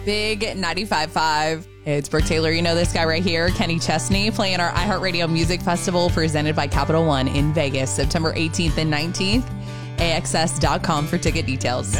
Big 95.5. Hey, it's Brooke Taylor. You know this guy right here, Kenny Chesney, playing our iHeartRadio Music Festival presented by Capital One in Vegas, September 18th and 19th. AXS.com for ticket details.